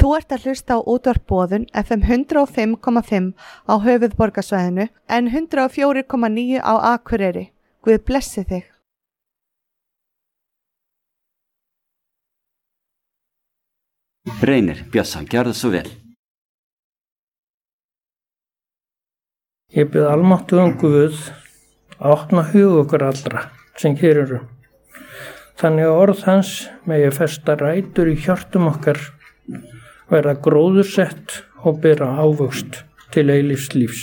Þú ert að hlusta á útvarp Boðun FM 105,5 á höfuðborgarsvæðinu en 104,9 á Akureyri. Guð blessi þig. Reynir Björnsson, gjörðu svo vel. Ég bið almáttugan Guð að opna hug okkur allra sem hér eru. Þannig að orð hans megi festa rætur í hjörtum okkar, verða gróðursett og bera ávöxt til eilífs lífs.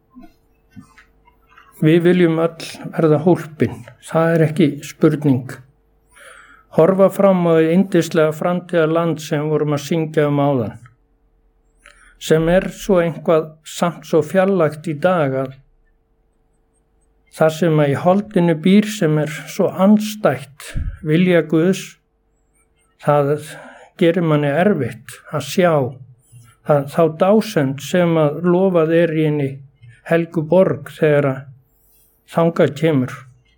Við viljum öll verða hólpin, það er ekki spurning. Horfa fram á yndislega framtíðarland sem vorum að syngja áðan, sem svo eitthvað samt svo fjarlægt í dag að það sem að í holdinu býr sem svo andstætt vilja Guðs, það gerir manni erfitt að sjá þá dásend sem að lofað í henni helgu borg þegar að þangað kemur.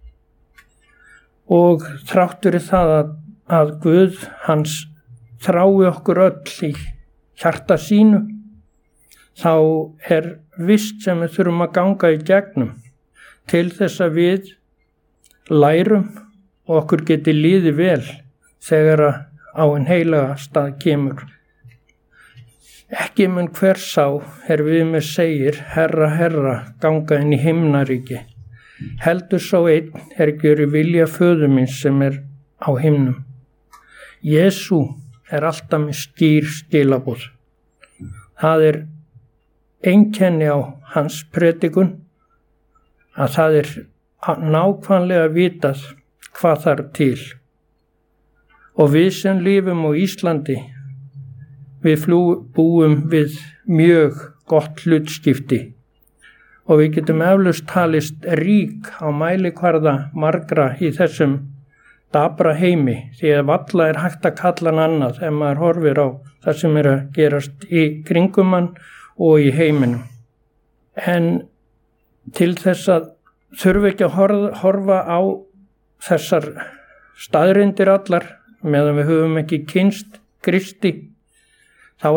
Og þráttur það að Guð hans þrái okkur öll í hjarta sínu, þá vist sem við þurfum að ganga í gegnum til þess að við lærum og okkur geti liðið vel þegar að á en heilaga stað kemur. Ekki mun hver sá við með segir, Herra, Herra, ganga inn í himnaríki. Heldur sá einn gjöri vilja föður míns sem á himnum. Jesú alltaf með skýr skilaboð. Það einkenni á hans predikun að það nákvæmlega vitað hvað þarf til. Og við sem lifum á Íslandi, við búum við mjög gott hlutskipti og við getum eflaust talist rík á mælikvarða margra í þessum dabra heimi, því að varla hægt að kalla hann annað ef maður horfir á það sem að gerast í kringum hann og í heiminum. En til þess að þurfi ekki að horfa á þessar staðreyndir allar, meðan við höfum ekki kynnst Kristi, þá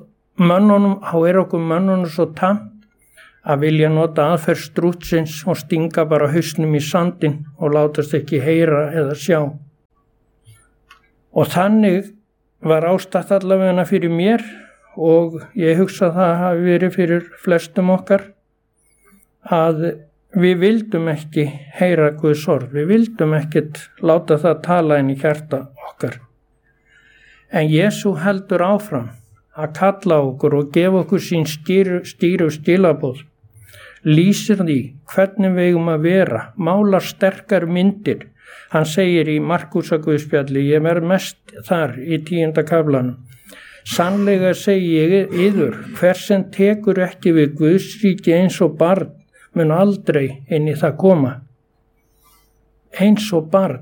okkur mönnunum svo tamt að vilja nota aðferð strútsins og stinga bara hausnum í sandinn og látast ekki heyra eða sjá. Og þannig var ástatt allavega fyrir mér og ég hugsa það hafi verið fyrir flestum okkar að við vildum ekki heyra Guðs orð, við vildum ekkert láta það tala inn í hjarta okkar. En Jesú heldur áfram að kalla okkur og gefa okkur sín stýru skilaboð, lýsir því hvernig við eigum að vera, málar sterkar myndir. Hann segir í Markúsarguðspjalli, ég mest þar í 10. kaflanum, sannlega segi ég yður, hver sem tekur ekki við Guðsríki eins og barn, mun aldrei inn í það koma. Eins og barn.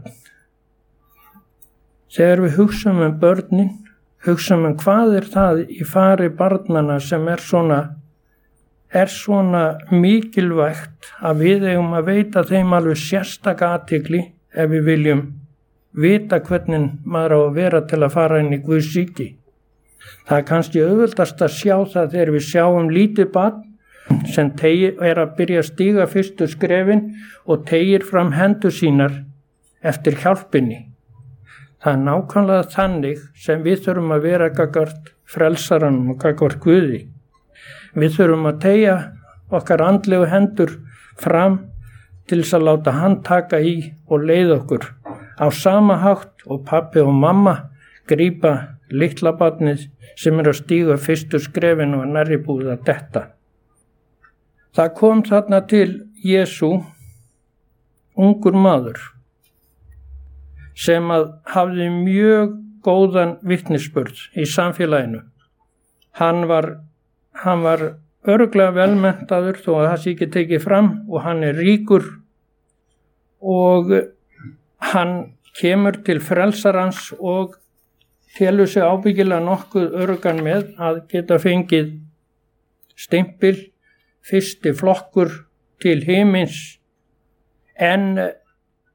Þegar við hugsaum börnin, hugsaum hvað það í fari barnana sem svona mikilvægt að við eigum að veita þeim alveg sérstaka athygli ef við viljum vita hvernig maður á að vera til að fara inn í Guðs ríki. Það kannski auðveldast að sjá það þegar við sjáum lítið barn sem að byrja að stíga fyrstu skrefin og teygir fram hendur sínar eftir hjálpinni. Það nákvæmlega þannig sem við þurfum að vera gagnvart frelsaranum og gagnvart Guði. Við þurfum að teygja okkar andlegu hendur fram til þess að láta hann taka í og leiða okkur. Á sama hátt og pabbi og mamma grípa litla barnið sem að stíga fyrstu skrefin og nærri búið að detta. Það kom þarna til Jesú ungur maður sem að hafði mjög góðan vitnisburð í samfélaginu. Hann var örugglega velmenntaður þó að það sé ekki tekið fram og hann ríkur og hann kemur til frelsarans og telur sig ábyggilega nokkuð öruggan með að geta fengið stimpil, fyrsti flokkur til himins, en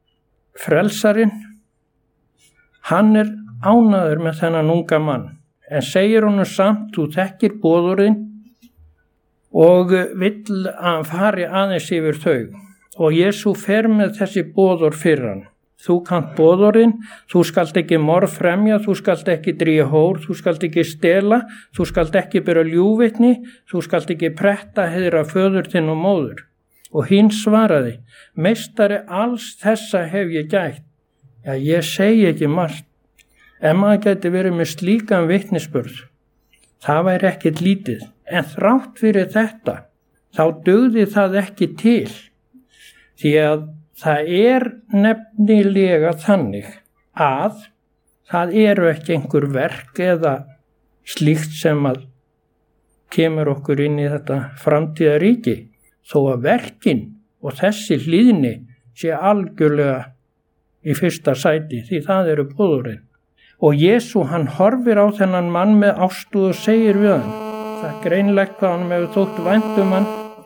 frelsarinn, hann ánægður með þennan unga mann, en segir honum samt, þú þekkir boðorðin og vill að hann fari aðeins yfir þau. Og Jesú fer með þessi boðorð fyrir hann. Þú kannt boðorðin, þú skalt ekki morðfremja, þú skalt ekki drífa hór, þú skalt ekki stela, þú skalt ekki bera ljúgvitni, þú skalt ekki pretta heiðra föður þinn og móður. Og hinn svaraði, meistari alls þessa hef ég gætt. Já, ég segi ekki margt, en maður geti verið með slíkan vitnisburð. Það væri ekkert lítið, en þrátt fyrir þetta, þá dugði það ekki til. Því að það er nefnilega þannig að það eru ekki einhver verk eða slíkt sem að kemur okkur inn í þetta framtíðaríki, þó að verkin og þessi hlýðni sé algjörlega í fyrsta sæti, því það eru boðorðin. Og Jesú hann horfir á þennan mann með ástúð og segir við hann, það er greinlegt hvað hann hefur þótt vænt hann.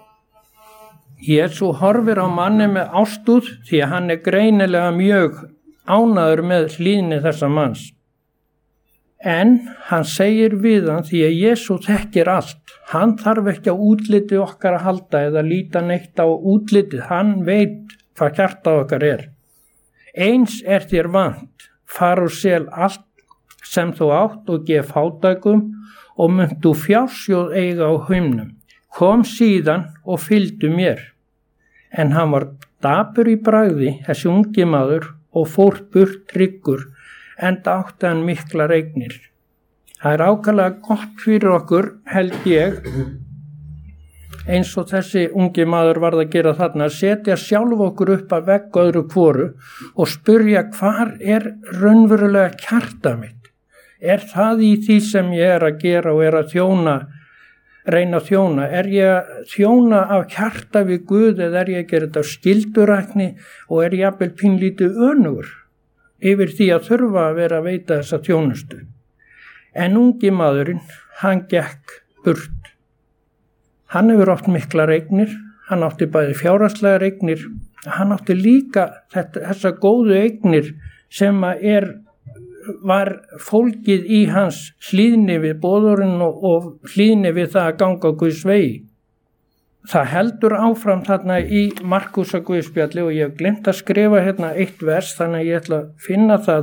Jesú horfir á manni með ástúð því að hann er greinilega mjög ánægður með hlýðni þessa manns. En hann segir við hann því að Jesú þekkir allt. Hann þarf ekki á útliti okkar að halda eða líta neitt á útlitið. Hann veit hvað hjarta okkar er. Eins er þér vant, far og sel allt sem þú átt og gef fátækum og munt þú fjársjóð eiga á haumnum. Kom síðan og fylgdu mér. En hann var dapur í bragði, þessi ungi maður, og fór burt tryggur, enda átti hann miklar eignir. Það er ákaflega gott fyrir okkur, held ég, eins og þessi ungi maður varð að gera þarna, að setja sjálf okkur upp að vegg öðru hvoru og spyrja hvar er raunverulega hjarta mitt? Er það í því sem ég er að gera og er að reyna að þjóna? Er ég að þjóna af hjarta við Guð eða er ég að gera þetta af skyldurækni og er jafnvel pínlítið önugur yfir því að þurfa að vera að veita þessa þjónustu? En ungi maðurinn, hann gekk burt. Hann hefur átt miklar eignir, hann átti bæði fjárhagslegar eignir, hann átti líka þessa góðu eignir sem var fólgið í hans hlýðni við boðorðin og hlýðni við það að ganga á Guðs vegi. Það heldur áfram þarna í Markúsar Guðspjalli og ég hef gleymt að skrifa hérna eitt vers, þannig að ég ætla að finna það